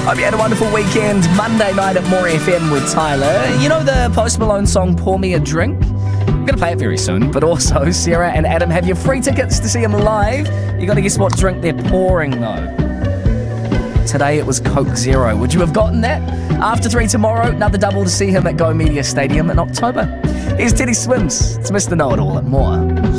Hope you had a wonderful weekend. Monday night at More FM with Tyler. You know the Post Malone song, Pour Me a Drink? I'm going to play it very soon, but also Sarah and Adam have your free tickets to see them live. You got to guess what drink they're pouring, though. Today it was Coke Zero. Would you have gotten that? After 3 tomorrow, another double to see him at Go Media Stadium in October. Here's Teddy Swims. It's Mr. Know-It-All at More.